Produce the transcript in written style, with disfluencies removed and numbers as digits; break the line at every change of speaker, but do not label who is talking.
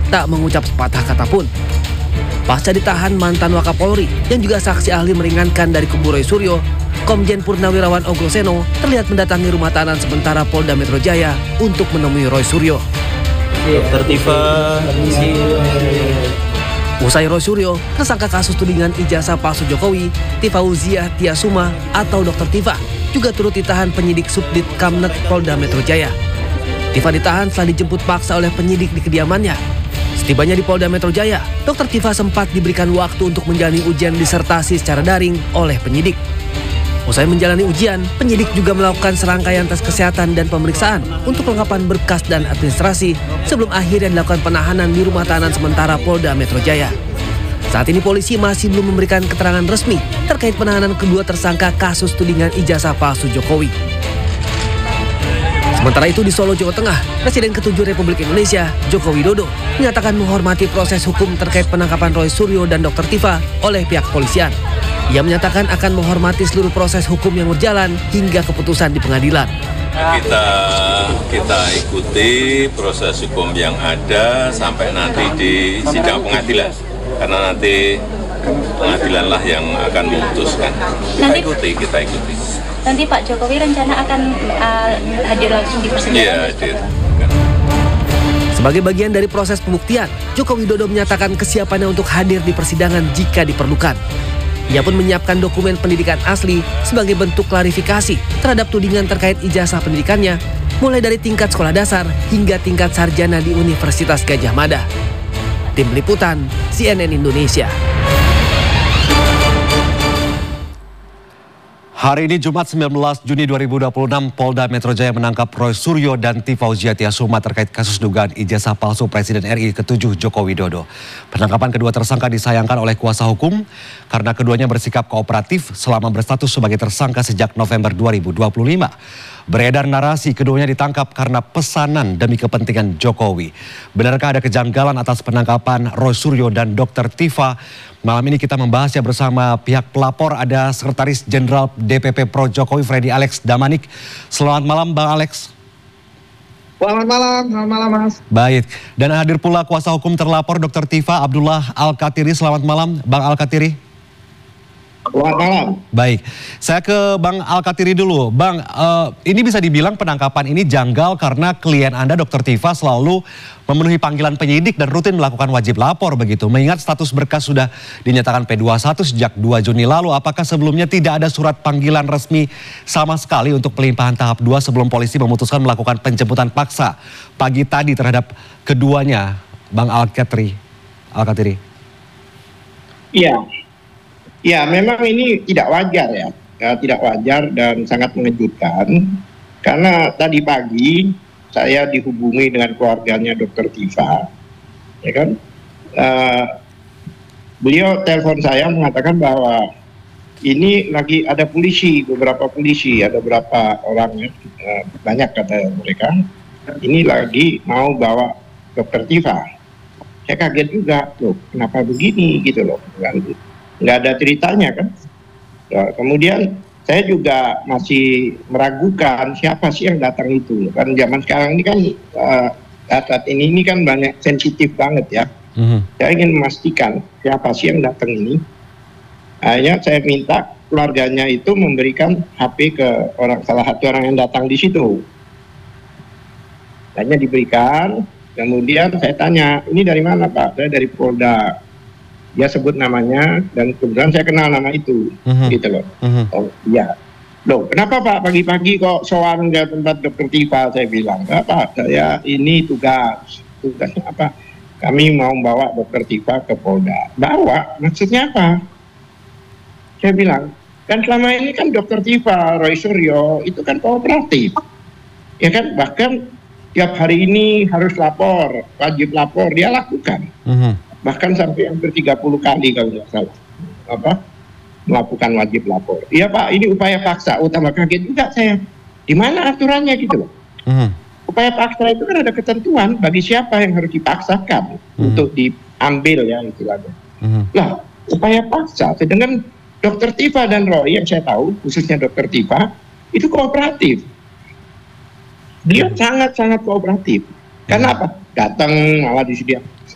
tak mengucap sepatah kata pun. Pasca ditahan mantan Wakapolri yang juga saksi ahli meringankan dari kubu Roy Suryo, Komjen Purnawirawan Ogoseno terlihat mendatangi rumah tahanan sementara Polda Metro Jaya untuk menemui Roy Suryo.
Dr. Tifa.
Usai Roy Suryo, tersangka kasus tudingan ijazah palsu Jokowi, Tifauziah Tiasuma atau Dr. Tifa, juga turut ditahan penyidik Subdit Kamnet Polda Metro Jaya. Tifa ditahan setelah dijemput paksa oleh penyidik di kediamannya. Setibanya di Polda Metro Jaya, Dr. Tifa sempat diberikan waktu untuk menjalani ujian disertasi secara daring oleh penyidik. Usai menjalani ujian, penyidik juga melakukan serangkaian tes kesehatan dan pemeriksaan untuk kelengkapan berkas dan administrasi sebelum akhirnya dilakukan penahanan di rumah tahanan sementara Polda Metro Jaya. Saat ini polisi masih belum memberikan keterangan resmi terkait penahanan kedua tersangka kasus tudingan ijazah palsu Jokowi. Sementara itu di Solo, Jawa Tengah, Presiden ke-7 Republik Indonesia, Joko Widodo, menyatakan menghormati proses hukum terkait penangkapan Roy Suryo dan Dr. Tifa oleh pihak kepolisian. Ia menyatakan akan menghormati seluruh proses hukum yang berjalan hingga keputusan di pengadilan.
Kita ikuti proses hukum yang ada sampai nanti di sidang pengadilan. Karena nanti pengadilanlah yang akan memutuskan. Kita ikuti.
Nanti Pak Jokowi rencana akan hadir langsung di persidangan?
Iya, hadir.
Sebagai bagian dari proses pembuktian, Joko Widodo menyatakan kesiapannya untuk hadir di persidangan jika diperlukan. Ia pun menyiapkan dokumen pendidikan asli sebagai bentuk klarifikasi terhadap tudingan terkait ijazah pendidikannya, mulai dari tingkat sekolah dasar hingga tingkat sarjana di Universitas Gadjah Mada. Tim Liputan, CNN Indonesia.
Hari ini Jumat 19 Juni 2026, Polda Metro Jaya menangkap Roy Suryo dan Tifauziah Tiasuma terkait kasus dugaan ijazah palsu Presiden RI ke-7 Joko Widodo. Penangkapan kedua tersangka disayangkan oleh kuasa hukum karena keduanya bersikap kooperatif selama berstatus sebagai tersangka sejak November 2025. Beredar narasi keduanya ditangkap karena pesanan demi kepentingan Jokowi. Benarkah ada kejanggalan atas penangkapan Roy Suryo dan Dr. Tifa? Malam ini kita membahasnya bersama pihak pelapor, ada Sekretaris Jenderal DPP Pro Jokowi Freddy Alex Damanik. Selamat malam Bang Alex.
Selamat malam Mas.
Baik, dan hadir pula kuasa hukum terlapor Dr. Tifa Abdullah Al-Katiri. Selamat malam Bang Al-Katiri.
Selamat malam.
Baik, saya ke Bang Al-Katiri dulu. Bang, ini bisa dibilang penangkapan ini janggal karena klien Anda Dr. Tifa selalu memenuhi panggilan penyidik dan rutin melakukan wajib lapor begitu. Mengingat status berkas sudah dinyatakan P21 sejak 2 Juni lalu, apakah sebelumnya tidak ada surat panggilan resmi sama sekali untuk pelimpahan tahap 2 sebelum polisi memutuskan melakukan penjemputan paksa pagi tadi terhadap keduanya, Bang Al-Katiri?
Ya, memang ini tidak wajar ya, tidak wajar dan sangat mengejutkan. Karena tadi pagi saya dihubungi dengan keluarganya Dr. Tifa, ya kan? Beliau telepon saya mengatakan bahwa ini lagi ada polisi, beberapa polisi, ada beberapa orang, banyak kata mereka, ini lagi mau bawa Dr. Tifa. Saya kaget juga, loh kenapa begini gitu loh. Nggak ada ceritanya kan. Ya, kemudian saya juga masih meragukan siapa sih yang datang itu. Kan zaman sekarang ini kan saat ini kan banyak sensitif banget ya. Saya ingin memastikan siapa sih yang datang ini. Akhirnya saya minta keluarganya itu memberikan HP ke salah satu orang yang datang di situ. Hanya diberikan, kemudian saya tanya, ini dari mana Pak? Saya dari Polda. Dia sebut namanya dan kemudian saya kenal nama itu, gitu loh. Oh iya, loh kenapa Pak pagi-pagi kok soal ke tempat Dr. Tifa? Saya bilang, Pak saya ini tugasnya apa? Kami mau bawa Dr. Tifa ke Polda. Bawa, maksudnya apa? Saya bilang, kan selama ini kan Dr. Tifa, Roy Suryo itu kan kooperatif, ya kan? Bahkan tiap hari ini harus lapor, wajib lapor, dia lakukan. Bahkan sampai hampir 30 kali kalau nggak salah melakukan wajib lapor. Iya Pak, ini upaya paksa. Tambah kaget juga saya. Di mana aturannya gitu loh. Upaya paksa itu kan ada ketentuan bagi siapa yang harus dipaksakan untuk diambil ya istilahnya. Lah, upaya paksa. Sedangkan Dr. Tifa dan Roy yang saya tahu, khususnya Dr. Tifa, itu kooperatif. Dia sangat-sangat kooperatif. Karena apa? Datang malah disediakan